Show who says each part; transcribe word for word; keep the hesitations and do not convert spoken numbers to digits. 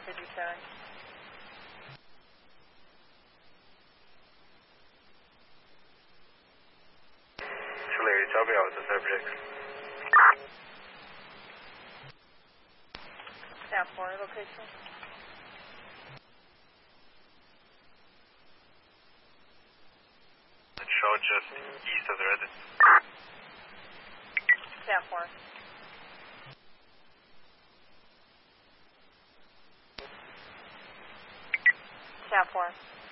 Speaker 1: fifty-seven.
Speaker 2: Larry, tell me out with the subject.
Speaker 1: Staff four location.
Speaker 2: And show just east of the residence.
Speaker 1: Staff four. Staff four.